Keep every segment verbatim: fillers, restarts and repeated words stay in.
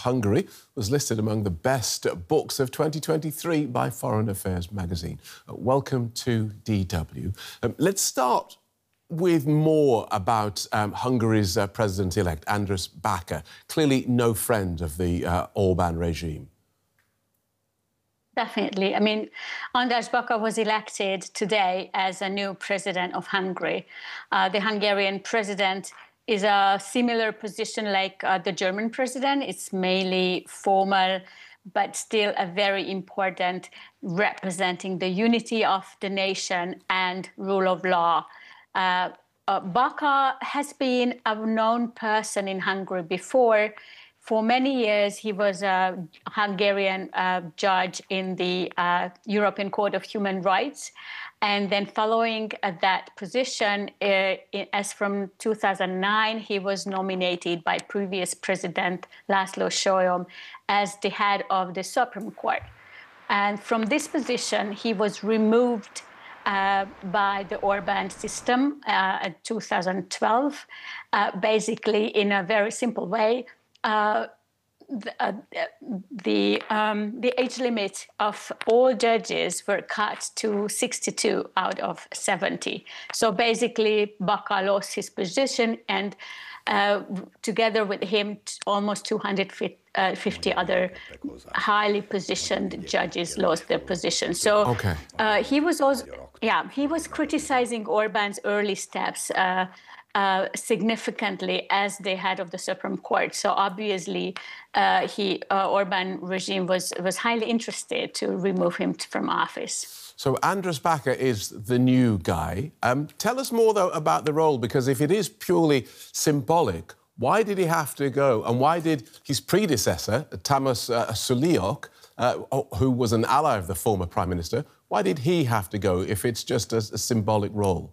Hungary was listed among the best books of twenty twenty-three by Foreign Affairs magazine. Uh, welcome to D W. Um, let's start with more about um, Hungary's uh, president-elect, Andras Baka, clearly no friend of the uh, Orbán regime. Definitely. I mean, Andras Baka was elected today as a new president of Hungary. Uh, the Hungarian president is a similar position like uh, the German president. It's mainly formal, but still a very important, representing the unity of the nation and rule of law. Uh, uh, Baka has been a known person in Hungary before. For many years, he was a Hungarian uh, judge in the uh, European Court of Human Rights. And then following uh, that position, uh, as from two thousand nine, he was nominated by previous President László Solyom as the head of the Supreme Court. And from this position, he was removed uh, by the Orbán system uh, in two thousand twelve, uh, basically in a very simple way. Uh, the uh, the, um, the age limit of all judges were cut to sixty-two out of seventy. So basically, Baka lost his position, and uh, together with him, almost two hundred fifty other highly positioned judges lost their position. So okay. uh, he was also, yeah, he was criticizing Orbán's early steps Uh, Uh, significantly as the head of the Supreme Court. So obviously, uh, he uh, Orbán regime was was highly interested to remove him from office. So Andras Baka is the new guy. Um, tell us more, though, about the role, because if it is purely symbolic, why did he have to go? And why did his predecessor, Tamás uh, Suliok, uh, who was an ally of the former Prime Minister, why did he have to go if it's just a, a symbolic role?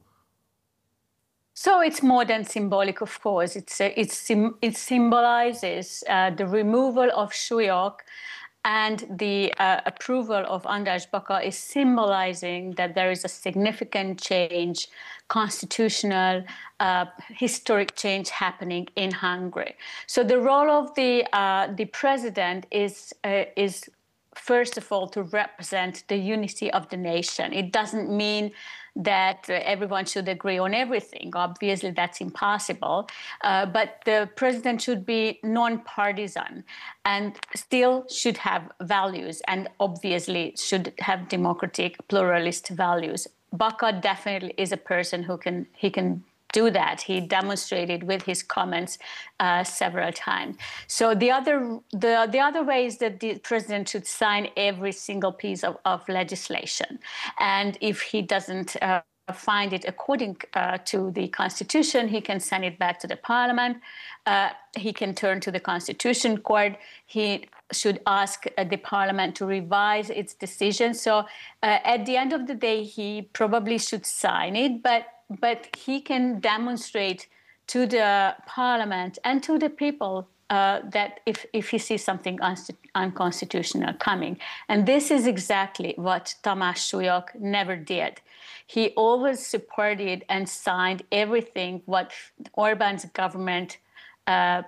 So it's more than symbolic, of course. It's, uh, it's it symbolizes uh, the removal of Suliok, and the uh, approval of Andras Baka is symbolizing that there is a significant change, constitutional, uh, historic change happening in Hungary. So the role of the uh, the president is uh, is first of all to represent the unity of the nation. It doesn't mean that uh, everyone should agree on everything. Obviously, that's impossible. Uh, but the president should be non-partisan and still should have values, and obviously should have democratic, pluralist values. Baka definitely is a person who can he can do that. He demonstrated with his comments uh, several times. So the other the the other way is that the president should sign every single piece of, of legislation, and if he doesn't uh, find it according uh, to the constitution, he can send it back to the parliament. Uh, he can turn to the constitution court. He should ask uh, the parliament to revise its decision. So uh, at the end of the day, he probably should sign it, but but he can demonstrate to the parliament and to the people uh, that if, if he sees something unconstitutional coming. And this is exactly what Tamás Suliok never did. He always supported and signed everything what Orbán's government uh,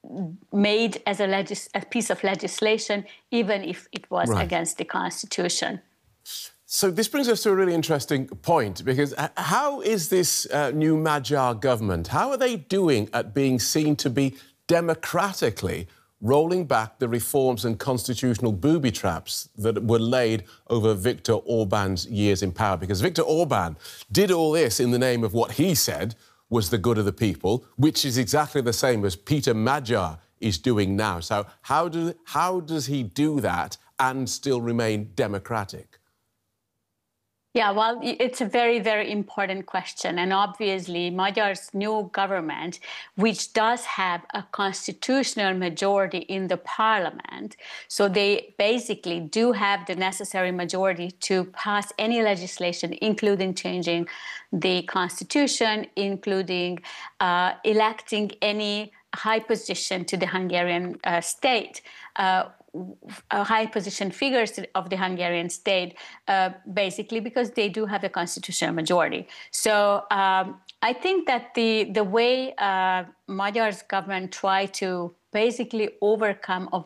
made as a, legis a piece of legislation, even if it was right against the constitution. So this brings us to a really interesting point, because how is this uh, new Magyar government, how are they doing at being seen to be democratically rolling back the reforms and constitutional booby traps that were laid over Viktor Orbán's years in power? Because Viktor Orbán did all this in the name of what he said was the good of the people, which is exactly the same as Peter Magyar is doing now. So how, do, how does he do that and still remain democratic? Yeah, well, it's a very, very important question. And obviously, Magyar's new government, which does have a constitutional majority in the parliament, so they basically do have the necessary majority to pass any legislation, including changing the constitution, including uh, electing any high position to the Hungarian uh, state. Uh, Uh, high position figures of the Hungarian state, uh, basically because they do have a constitutional majority. So um, I think that the the way uh, Magyar's government tried to basically overcome of